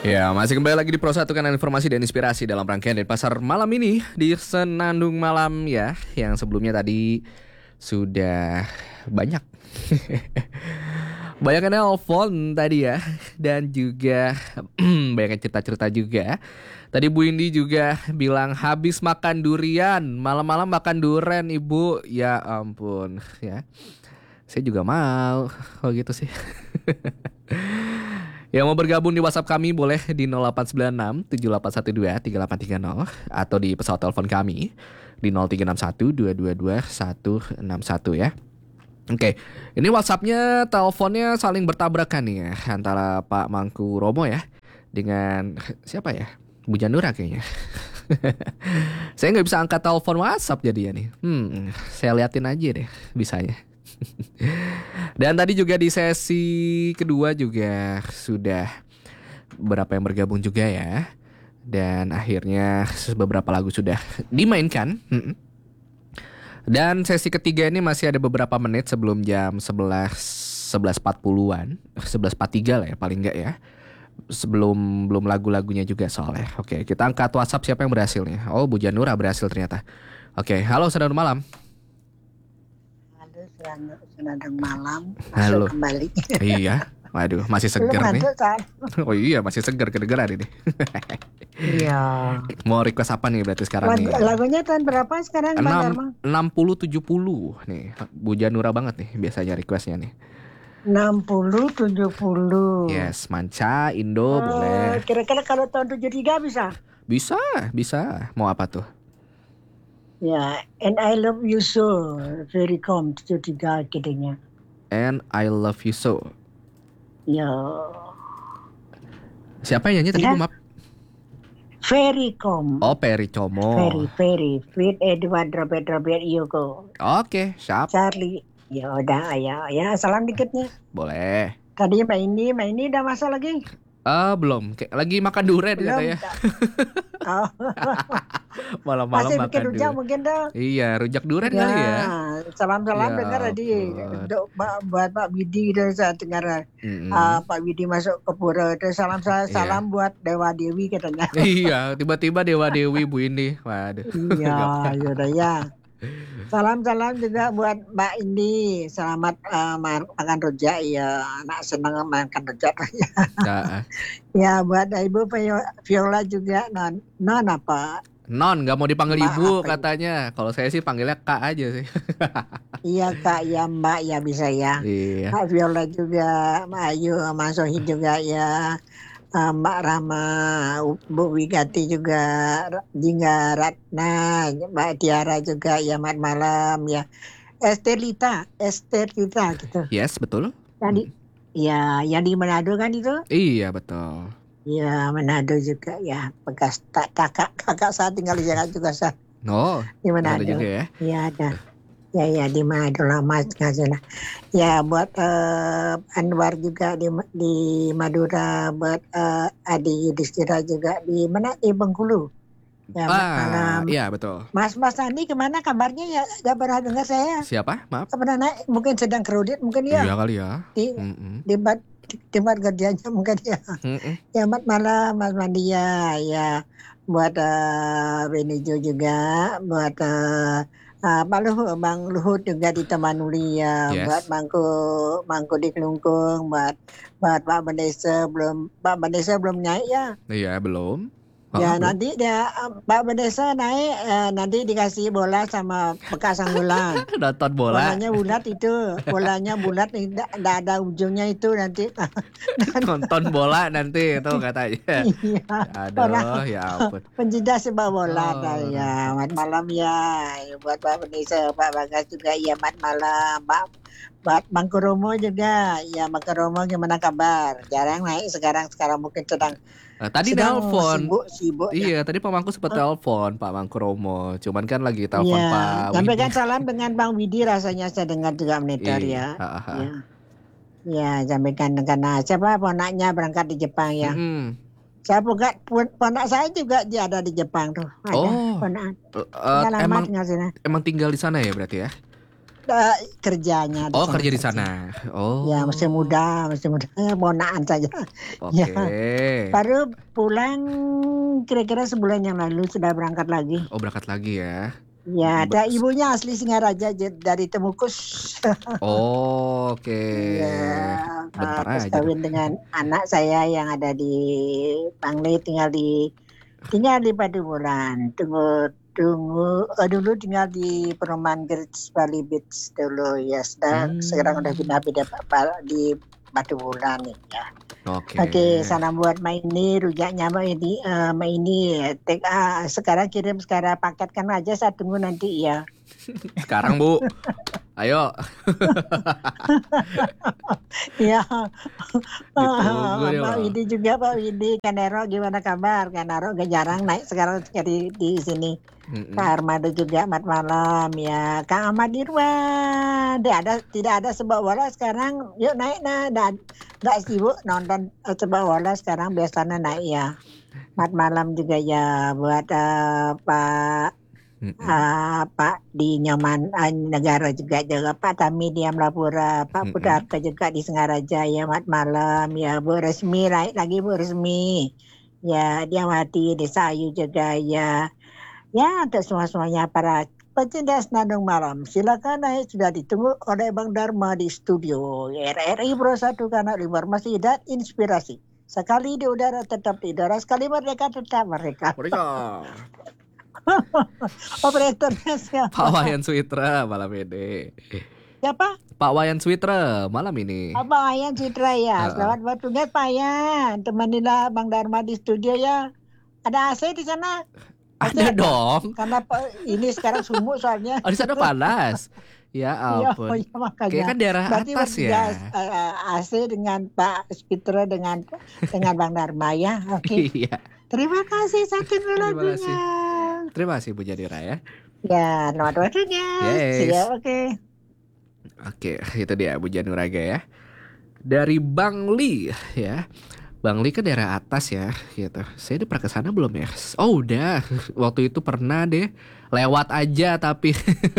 Ya, masih kembali lagi di Prosatukan Informasi dan Inspirasi dalam rangkaian Denpasar malam ini di Senandung Malam ya, yang sebelumnya tadi sudah banyak banyak yang nelfon tadi ya, dan juga banyak yang cerita-cerita juga. Tadi Bu Indi juga bilang habis makan durian, malam-malam makan durian Ibu. Ya ampun ya. Saya juga mau kalau gitu sih. Yang mau bergabung di WhatsApp kami boleh di 0896 7812 3830 atau di pesawat telepon kami di 0361 222 161 ya. Oke, ini WhatsAppnya, teleponnya saling bertabrakan nih ya, antara Pak Mangku Romo ya dengan siapa ya? Bu Janura kayaknya. Saya nggak bisa angkat telepon WhatsApp jadinya nih. Saya liatin aja deh bisanya. Dan tadi juga di sesi kedua juga sudah beberapa yang bergabung juga ya. Dan akhirnya beberapa lagu sudah dimainkan. Dan sesi ketiga ini masih ada beberapa menit sebelum jam 11.40-an 11.43 lah ya paling enggak ya. Belum lagu-lagunya juga soalnya. Oke, kita angkat WhatsApp siapa yang berhasil nih. Oh, Bu Janura berhasil ternyata. Oke, halo Senandung Malam. Senandung Malam. Halo. Kembali. Iya. Waduh, masih seger nih. Oh iya, masih seger kedengeran ini. Iya. Mau request apa nih berarti sekarang nih? Lagunya tahun berapa sekarang Bang Darma? 60-70 nih. Bu Janura banget nih biasanya requestnya nih. 60-70. Yes, Manca, Indo boleh. Kira-kira kalau tahun 73 bisa? Bisa. Mau apa tuh? Ya, And I Love You So, Very Com 73 kidenya. And I Love You So. Ya. Siapa yang nyanyi tadi Bu, maaf? Very Com. Oh, Peri Como. Very. With Edward Robert Yoko. Oke, siap. Charlie. Ya udah, ya salam dikitnya. Boleh. Tadi Mbak ini udah masuk lagi? Belum. Kayak lagi makan durian katanya. Oh. Malam-malam masih makan bikin rujak durian. mungkin dah. Iya, rujak durian kali ya. Salam Ya dengar tadi untuk buat Pak Widi itu saya dengar. Pak Widi masuk ke pura itu salam buat Dewa Dewi katanya. Iya, tiba-tiba Dewa Dewi Bu ini. Waduh. Iya, yaudah ya. Salam juga buat Mbak Indi. Selamat makan rujak ya. Anak senang makan rujak ya. Ya buat Ibu Viola juga non apa? Non, nggak mau dipanggil Mbak Ibu katanya. Kalau saya sih panggilnya Kak aja sih. Iya Kak, ya Mbak ya bisa ya. Iya. Kak Viola juga, Mbak Ayu, Mas Sohi juga ya. Mbak Rama, Bu Wigati juga, Jingga Ratna, Mbak Tiara juga ya, selamat malam ya. Estelita gitu. Yes, betul. Tadi, ya yang di Manado kan itu? Iya, betul. Ya Manado juga ya, bekas kakak saya tinggal di Jakarta juga saya. Oh, di Manado juga ya? Iya ada. Ya di Manado lama sana. Ya buat Anwar juga di Madura, buat Adi Yudhistira juga di mana di Bengkulu. Ya malam. Iya betul. Mas Andi kemana kabarnya ya? Gak pernah dengar saya. Siapa? Maaf. Sebenarnya mungkin sedang kredit mungkin ya. Iya kali ya. Di tempat kerjanya mungkin ya. Ya malam Mas Mandia ya buat Benijo juga buat Bang Luhut juga di Tamanuli ya. Yes. Buat Mangku di Kelungkung, buat Pak Bandesa belum naik ya. Iya belum. Ya nanti Pak Bandesa naik nanti dikasih bola sama bekas anggulan. Nonton bola. Bolanya bulat tidak ada ujungnya itu nanti. Nonton bola nanti itu katanya. Iya. Aduh ya ampun. Pencinta sepak bola ya. Selamat malam ya. Buat Pak Bandesa, Pak Bagas juga ya selamat malam. Buat Bang Romo juga ya, Bang Romo gimana kabar? Jarang naik sekarang mungkin sedang tadi nelpon. Sibuk. Iya, tadi Pak Mangku sempat telepon Pak Mangku Romo. Cuman kan lagi telepon Pak Widi. Sampaikan salam dengan Bang Widi, rasanya saya dengar juga monitor ya. Ya, sampaikan karena siapa ponaknya berangkat di Jepang ya. Saya ponak saya juga dia ada di Jepang tuh. Ada ponak. Emang tinggal di sana ya berarti ya? Kerjanya di Oh, sana kerja di saja. sana. Ya masih Oh, muda, ponaan saja. Ya, oke. baru pulang kira-kira sebulan yang lalu sudah berangkat lagi. Oh, berangkat lagi ya. Ya, ada ibunya asli Singaraja dari Temukus. Oke. Iya, Bentar terus aja dong. kawin dengan anak saya yang ada di Bangli, tinggal di Paduburan. Dulu tinggal di perumahan Gerits Bali Beach dulu ya. Sekarang udah Hmm, pindah-pindah di Paduburan nih ya. oke. Oke, salam buat Mbak ini, rujaknya Mbak ini. Sekarang kirim sekarang paketkan aja, saya tunggu nanti ya. Sekarang Bu, ayo Ya, ditunggu nih Pak loh. Widi juga, Pak Widi. Kanero gimana kabar? Kanero gak jarang naik sekarang di sini. Kak Mm-mm. Armando juga mat malam ya. Kang Ahmad Irwan. Tidak ada sepak bola sekarang. Yuk naik nah. Dan nggak sibuk nonton sepak bola sekarang biasanya naik ya. Mat malam juga ya buat Mm-mm. Pak di Nyoman Negara juga Pak Tami di Amlapura, Pak Mm-mm. Pudarta juga di Singaraja ya mat malam ya Bu Resmi lagi Bu Resmi ya Diamati di Sayu juga ya untuk semuanya para pecinta senandung malam silakan naik sudah ditunggu oleh Bang Dharma di studio RRI Pro 1 karena informasi dan inspirasi sekali di udara tetap di udara sekali merdeka tetap merdeka. Mereka Operatornya Pak siapa? Wayan Switra malam ini. Siapa? Pak Wayan Switra malam ini. Apa Ayan Citra ya? Heeh. Selamat bertugas Pak Ayan. Temanilah Bang Dharma di studio ya. Ada AC di sana? AC Ada ada? dong. Karena ini sekarang sumuk soalnya. Oh, di sana panas. Ya Iya, ampun. ya makanya. Kayak kan daerah Berarti atas bertiga ya. AC dengan Pak Spitra dengan Bang Dharma ya. Oke. Iya. Terima kasih satu Terima lagunya. kasih. Terima kasih Bu Jadira ya. Ya, selamat bertugas. Yes. Ya, oke. Oke, itu dia Bu Januraga ya. Dari Bangli ya. Bangli ke daerah atas ya gitu. Saya udah pernah ke sana belum ya? Oh udah. Waktu itu pernah deh. Lewat aja tapi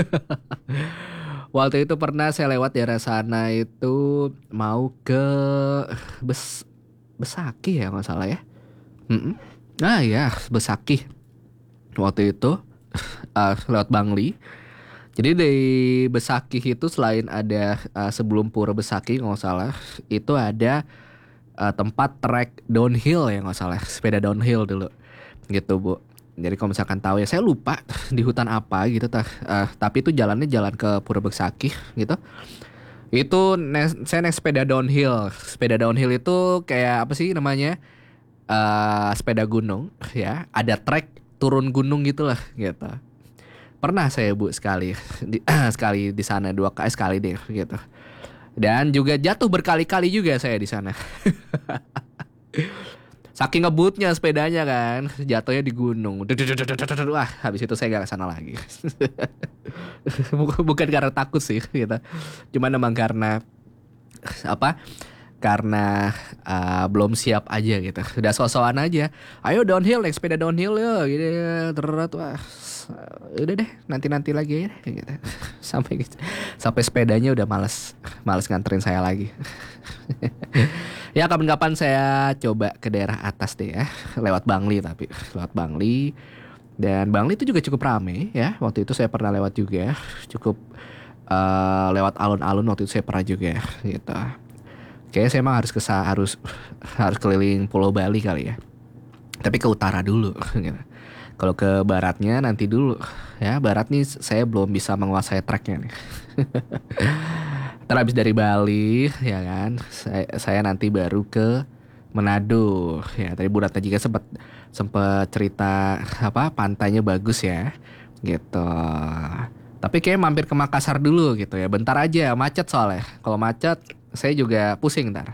waktu itu pernah saya lewat daerah sana itu mau ke Bes Besaki ya nggak salah ya. Mm-mm. Nah ya Besaki waktu itu lewat Bangli. Jadi dari Besakih itu selain ada sebelum Pura Besakih nggak salah itu ada tempat trek downhill ya nggak salah sepeda downhill dulu gitu Bu. Jadi kalau misalkan tahu ya saya lupa di hutan apa gitu tapi itu jalannya jalan ke Pura Besakih gitu. Itu saya naik sepeda downhill. Sepeda downhill itu kayak apa sih namanya? Sepeda gunung ya. Ada trek turun gunung gitu lah gitu. Pernah saya Bu sekali sekali di sana 2 kali sekali deh gitu. Dan juga jatuh berkali-kali juga saya di sana. Saking ngebutnya sepedanya kan, jatuhnya di gunung. Wah, habis itu saya gak kesana lagi. Bukan karena takut sih gitu. Cuman emang karena apa? Karena belum siap aja gitu. Udah so-soan aja. Ayo downhill, naik sepeda downhill ya gitu. Wah, udah deh nanti lagi ya gitu. sampai sepedanya udah males nganterin saya lagi. Ya kapan-kapan saya coba ke daerah atas deh ya, lewat Bangli tapi lewat Bangli. Dan Bangli itu juga cukup rame ya. Waktu itu saya pernah lewat juga, cukup lewat alun-alun waktu itu saya pernah juga gitu. Kayaknya saya emang harus keliling Pulau Bali kali ya. Tapi ke utara dulu gitu. Kalau ke baratnya nanti dulu ya. Barat nih saya belum bisa menguasai treknya nih. Terhabis dari Bali ya kan. Saya nanti baru ke Manado. Ya tadi Bu Ratna juga sempat cerita apa pantainya bagus ya. Gitu. Tapi kayak mampir ke Makassar dulu gitu ya. Bentar aja macet soalnya. Kalau macet saya juga pusing ntar.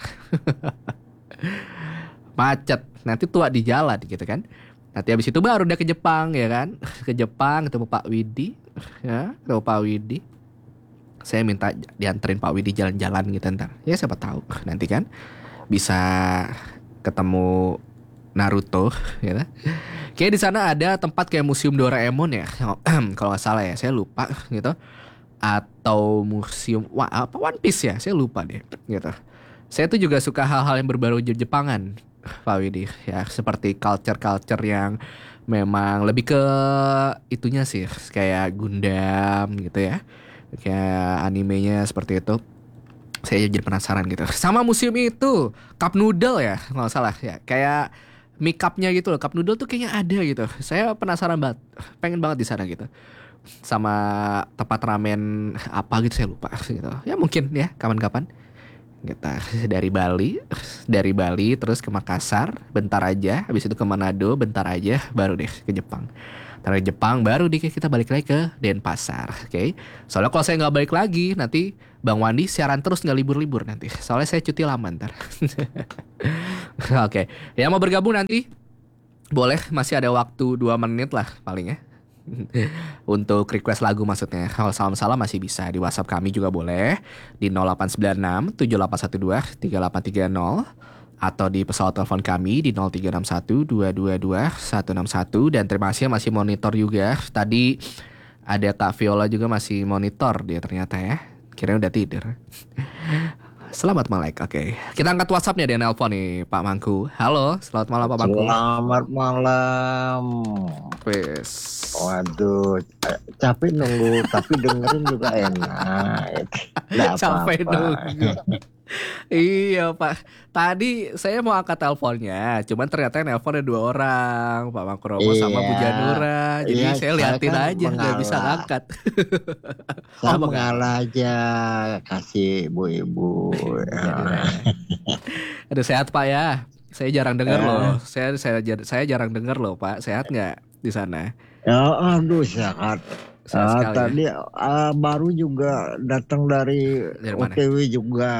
Macet nanti tua di jalan gitu kan. Nanti habis itu baru udah ke Jepang ya kan. Ke Jepang ketemu Pak Widi ya, ketemu Pak Widi. Saya minta dianterin Pak Widi jalan-jalan gitu ntar. Ya siapa tahu nanti kan bisa ketemu Naruto gitu. Kayak di sana ada tempat kayak Museum Doraemon ya. Kalau nggak salah ya, saya lupa gitu. atau museum apa One Piece ya, saya lupa deh gitu. Saya tuh juga suka hal-hal yang berbau Jepangan, Pak Widi, ya seperti culture yang memang lebih ke itunya sih, kayak Gundam gitu ya, kayak animenya seperti itu. Saya jadi penasaran gitu. Sama museum itu, Cup Noodle ya, nggak salah ya. Kayak mie cupnya gitu loh. Cup Noodle tuh kayaknya ada gitu. Saya penasaran banget, pengen banget di sana gitu. Sama tempat ramen apa gitu saya lupa gitu. Ya mungkin ya kapan-kapan. Kita dari Bali terus ke Makassar, bentar aja. Habis itu ke Manado, bentar aja. Baru deh ke Jepang. Dari Jepang baru deh kita balik lagi ke Denpasar, oke? Soalnya kalau saya nggak balik lagi nanti Bang Wandi siaran terus nggak libur-libur nanti. Soalnya saya cuti lama ntar. Oke, yang mau bergabung nanti boleh, masih ada waktu 2 menit lah paling ya. Untuk request lagu maksudnya. Kalau salam-salam masih bisa di WhatsApp kami juga boleh di 0896 7812 3830 atau di pesawat telepon kami di 0361 222 161. Dan terima kasih yang masih monitor juga. Tadi ada Kak Viola juga masih monitor dia ternyata ya. Kirain udah tidur. Selamat melek, oke. Kita angkat WhatsAppnya dia nelpon nih Pak Mangku. Halo, selamat malam Pak Mangku. Selamat malam. Wes. Waduh, capek nunggu tapi dengerin juga enak. Nggak Capek apa-apa. nunggu. Iya Pak, tadi saya mau angkat teleponnya, cuman ternyata yang nelpon ada 2 orang, Pak Makromo sama Bu Iya, Janura. Jadi iya, saya saya liatin kan aja, nggak bisa mengalah. ngangkat. Saya mengalah. mengalah aja, kasih ibu-ibu. Janura. Aduh, sehat Pak ya. Saya jarang dengar loh. Saya jarang dengar loh Pak. Sehat nggak di sana? Ya, aduh sehat. Sehat sekali ya. Tadi baru juga datang dari Dari mana? OTW juga.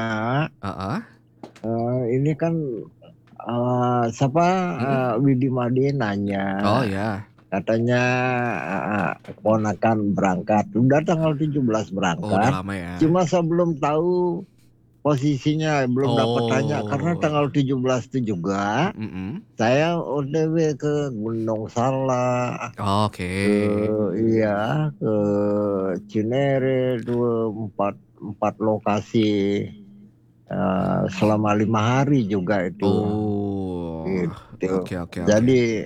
Ini kan siapa Widi Madi nanya. Oh ya. Katanya keponakan berangkat. Udah tanggal 17 berangkat. Oh, udah lama ya. Cuma saya belum tahu posisinya, belum dapat tanya karena tanggal 17 itu juga saya OTW ke Gunung Salak. Oke. Iya, ke Cinere, 4 lokasi selama 5 hari juga itu. Oh. Gitu. Oke. Jadi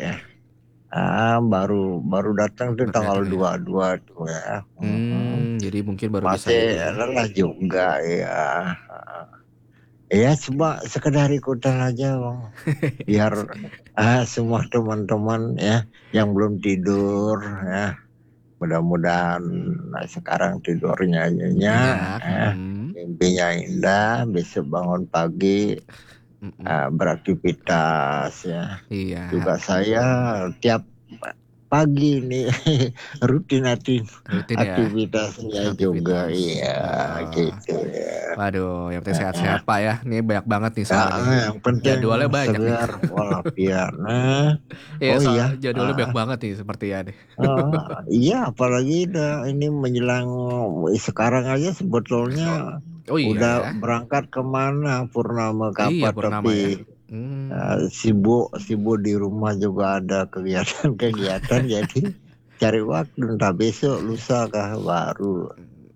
baru datang tuh tanggal 22 tuh ya. Jadi mungkin baru bisa. Masih lelah juga ya. Ya cuma sekedar ikutan aja Bang. Biar semua teman-teman ya yang belum tidur ya. Mudah-mudahan sekarang tidurnya mimpinya indah, besok bangun pagi beraktivitas ya. Iya. Juga saya tiap pagi nih rutin aktivitasnya juga ya gitu ya. Waduh, yang penting sehat-sehat Pak ya. Ini banyak banget nih soalnya. Yang penting jadwalnya banyak segar walafiat. Jadwalnya banyak banget nih seperti ya nih. Iya, apalagi ini menjelang sekarang aja sebetulnya udah berangkat kemana Purnama kapan tapi sibuk di rumah juga ada kegiatan jadi cari waktu entah besok lusa kah baru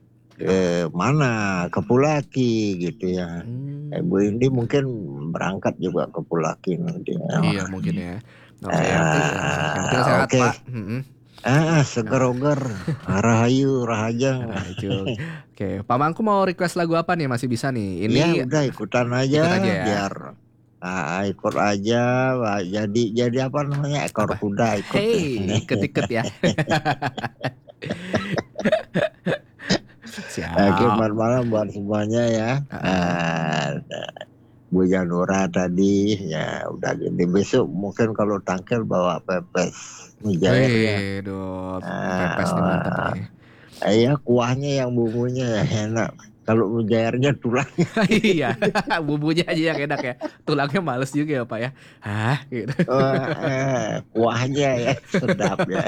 mana ke Pulaki gitu ya. Ibu ini mungkin berangkat juga ke Pulaki nanti. Iya mungkin ya. Yang penting sehat Pak. Seger-oger rahayu rahajang. Oke, Pak Mangku mau request lagu apa nih? Masih bisa nih. Ini ya udah ikutan aja ya. Biar ikut aja, jadi apa namanya ekor kuda ikut. Ikut ya. Selamat malam buat semuanya ya. Bu Janura tadi ya udah gini, besok mungkin kalau tangkel bawa pepes mujair ya. Pepes nih mantap nih. Iya, kuahnya yang bumbunya enak. Kalau mujairnya tulangnya. Iya, bumbunya aja yang enak ya. Tulangnya males juga ya Pak ya. Gitu. Kuahnya ya sedap ya.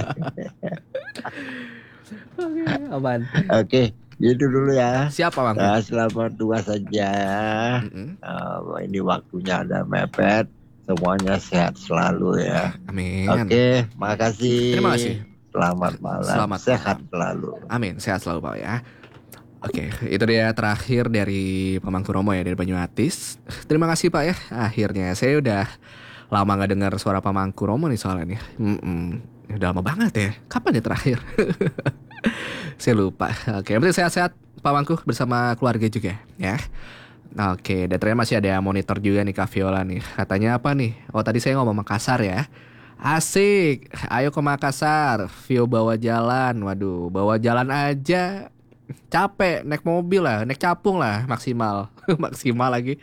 Oke, aman. Oke, gitu dulu ya. Siapa Bang? Selamat 2 saja. Ini waktunya ada mepet. Semuanya sehat selalu ya. Amin. Oke, makasih. Terima kasih. Selamat malam. Sehat selalu. Amin, sehat selalu Pak ya. Oke, itu dia terakhir dari Pak Mangkuromo ya, dari Banyuatis. Terima kasih Pak ya. Akhirnya saya udah lama gak dengar suara Pak Mangkuromo nih soalnya nih. Udah lama banget ya. Kapan ya terakhir? Saya lupa. Oke, yang penting sehat-sehat Pak Mangku bersama keluarga juga ya. Oke, dan ternyata masih ada monitor juga nih Kak Viola nih. Katanya apa nih? Oh tadi saya ngomong Makassar ya. Asik, ayo ke Makassar. Vio bawa jalan. Waduh, bawa jalan aja capek, naik mobil lah, naik capung lah maksimal. Maksimal lagi.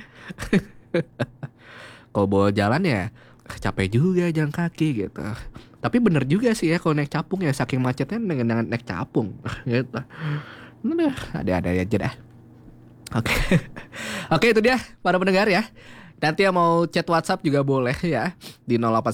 Kalau bawa jalan ya capek juga jalan kaki gitu. Tapi bener juga sih ya kalau naik capung ya, saking macetnya dengan naik capung gitu. Nah, ada aja dah. Oke. Oke, itu dia para pendengar ya. Nanti yang mau chat WhatsApp juga boleh ya di